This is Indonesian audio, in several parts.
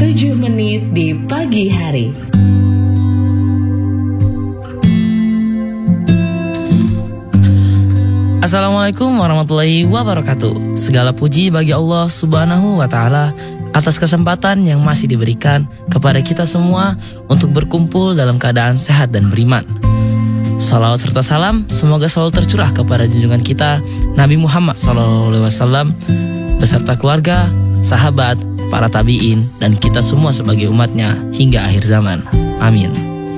7 menit di pagi hari. Assalamualaikum warahmatullahi wabarakatuh. Segala puji bagi Allah Subhanahu wa Ta'ala atas kesempatan yang masih diberikan kepada kita semua untuk berkumpul dalam keadaan sehat dan beriman. Salawat serta salam semoga selalu tercurah kepada junjungan kita Nabi Muhammad SAW beserta keluarga, sahabat, para tabi'in, dan kita semua sebagai umatnya hingga akhir zaman. Amin.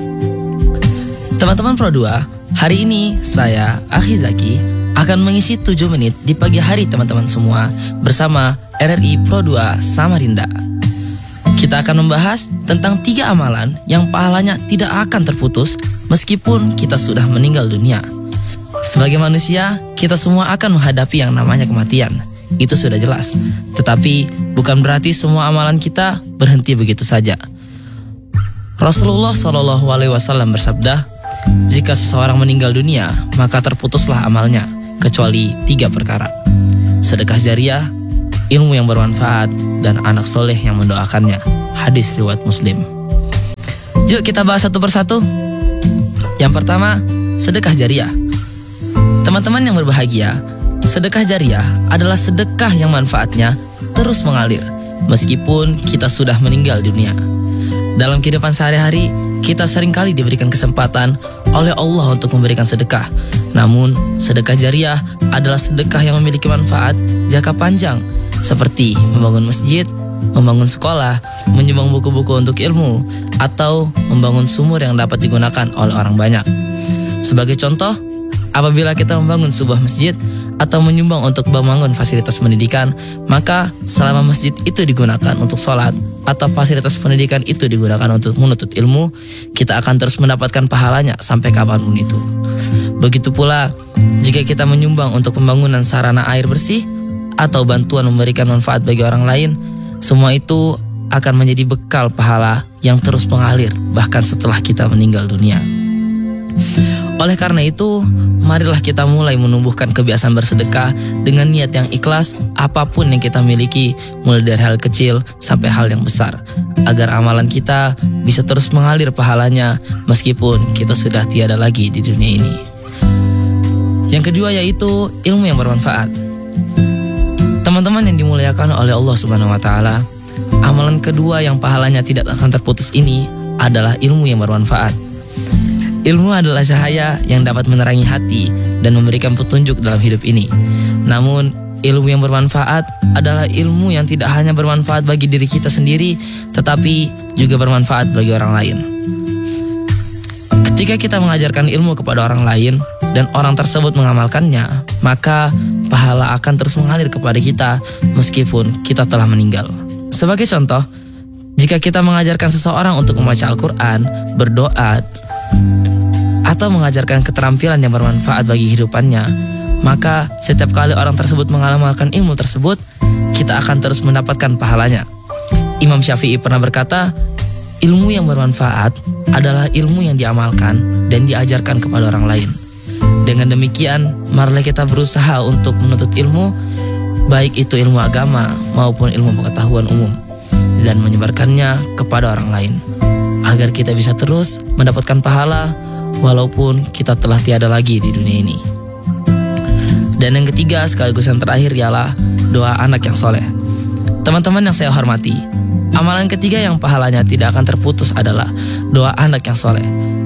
Teman-teman Pro 2, hari ini saya, Akhi Zaki, akan mengisi 7 menit di pagi hari teman-teman semua bersama RRI Pro 2 Samarinda. Kita akan membahas tentang 3 amalan yang pahalanya tidak akan terputus meskipun kita sudah meninggal dunia. Sebagai manusia, kita semua akan menghadapi yang namanya kematian. Itu sudah jelas. Tetapi bukan berarti semua amalan kita berhenti begitu saja. Rasulullah SAW bersabda, jika seseorang meninggal dunia, maka terputuslah amalnya, kecuali 3 perkara: sedekah jariah, ilmu yang bermanfaat, dan anak soleh yang mendoakannya. Hadis riwayat Muslim. Yuk kita bahas satu persatu. Yang pertama, sedekah jariah. Teman-teman yang berbahagia, sedekah jariah adalah sedekah yang manfaatnya terus mengalir meskipun kita sudah meninggal dunia. Dalam kehidupan sehari-hari, kita seringkali diberikan kesempatan oleh Allah untuk memberikan sedekah. Namun, sedekah jariah adalah sedekah yang memiliki manfaat jangka panjang, seperti membangun masjid, membangun sekolah, menyumbang buku-buku untuk ilmu, atau membangun sumur yang dapat digunakan oleh orang banyak. Sebagai contoh, apabila kita membangun sebuah masjid atau menyumbang untuk membangun fasilitas pendidikan, maka selama masjid itu digunakan untuk sholat atau fasilitas pendidikan itu digunakan untuk menuntut ilmu, kita akan terus mendapatkan pahalanya sampai kapanpun itu. Begitu pula jika kita menyumbang untuk pembangunan sarana air bersih atau bantuan memberikan manfaat bagi orang lain, semua itu akan menjadi bekal pahala yang terus mengalir bahkan setelah kita meninggal dunia. Oleh karena itu, marilah kita mulai menumbuhkan kebiasaan bersedekah dengan niat yang ikhlas apapun yang kita miliki, mulai dari hal kecil sampai hal yang besar, agar amalan kita bisa terus mengalir pahalanya meskipun kita sudah tiada lagi di dunia ini. Yang kedua yaitu ilmu yang bermanfaat. Teman-teman yang dimuliakan oleh Allah Subhanahu wa Ta'ala, amalan kedua yang pahalanya tidak akan terputus ini adalah ilmu yang bermanfaat. Ilmu adalah cahaya yang dapat menerangi hati dan memberikan petunjuk dalam hidup ini. Namun, ilmu yang bermanfaat adalah ilmu yang tidak hanya bermanfaat bagi diri kita sendiri, tetapi juga bermanfaat bagi orang lain. Ketika kita mengajarkan ilmu kepada orang lain dan orang tersebut mengamalkannya, maka pahala akan terus mengalir kepada kita meskipun kita telah meninggal. Sebagai contoh, jika kita mengajarkan seseorang untuk membaca Al-Quran, berdoa, atau mengajarkan keterampilan yang bermanfaat bagi kehidupannya, maka setiap kali orang tersebut mengamalkan ilmu tersebut, kita akan terus mendapatkan pahalanya. Imam Syafi'i pernah berkata, ilmu yang bermanfaat adalah ilmu yang diamalkan dan diajarkan kepada orang lain. Dengan demikian, marilah kita berusaha untuk menuntut ilmu, baik itu ilmu agama maupun ilmu pengetahuan umum, dan menyebarkannya kepada orang lain, agar kita bisa terus mendapatkan pahala walaupun kita telah tiada lagi di dunia ini. Dan yang ketiga sekaligus yang terakhir ialah doa anak yang soleh. Teman-teman yang saya hormati, amalan ketiga yang pahalanya tidak akan terputus adalah doa anak yang soleh.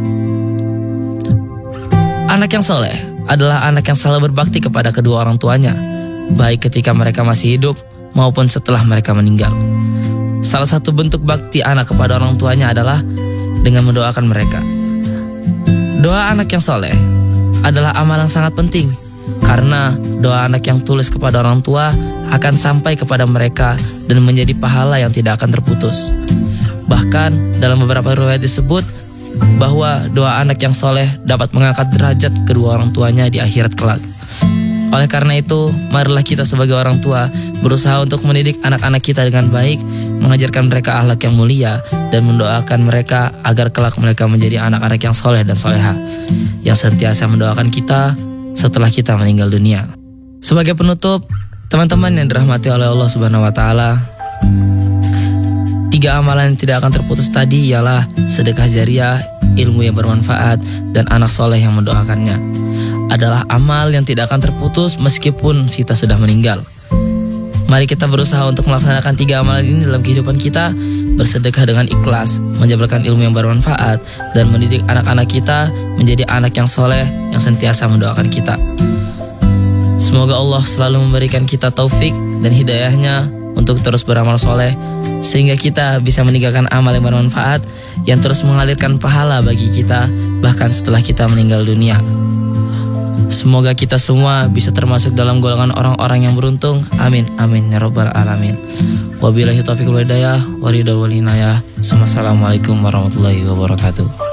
Anak yang soleh adalah anak yang selalu berbakti kepada kedua orang tuanya, baik ketika mereka masih hidup maupun setelah mereka meninggal. Salah satu bentuk bakti anak kepada orang tuanya adalah dengan mendoakan mereka. Doa anak yang soleh adalah amalan sangat penting, karena doa anak yang tulus kepada orang tua akan sampai kepada mereka dan menjadi pahala yang tidak akan terputus. Bahkan dalam beberapa riwayat disebut bahwa doa anak yang soleh dapat mengangkat derajat kedua orang tuanya di akhirat kelak. Oleh karena itu, marilah kita sebagai orang tua berusaha untuk mendidik anak-anak kita dengan baik, mengajarkan mereka akhlak yang mulia, dan mendoakan mereka agar kelak mereka menjadi anak-anak yang soleh dan soleha, yang sentiasa mendoakan kita setelah kita meninggal dunia. Sebagai penutup, teman-teman yang dirahmati oleh Allah Subhanahu wa Ta'ala, 3 3 amalan yang tidak akan terputus tadi ialah sedekah jariah, ilmu yang bermanfaat, dan anak soleh yang mendoakannya. Adalah amal yang tidak akan terputus meskipun kita sudah meninggal. Mari kita berusaha untuk melaksanakan 3 amalan ini dalam kehidupan kita, bersedekah dengan ikhlas, menjabarkan ilmu yang bermanfaat, dan mendidik anak-anak kita menjadi anak yang soleh yang sentiasa mendoakan kita. Semoga Allah selalu memberikan kita taufik dan hidayahnya untuk terus beramal soleh, sehingga kita bisa meninggalkan amal yang bermanfaat yang terus mengalirkan pahala bagi kita bahkan setelah kita meninggal dunia. Semoga kita semua bisa termasuk dalam golongan orang-orang yang beruntung. Amin, amin ya rabbal alamin. Wabillahi taufiq wal hidayah, waridul walinayah. Assalamualaikum warahmatullahi wabarakatuh.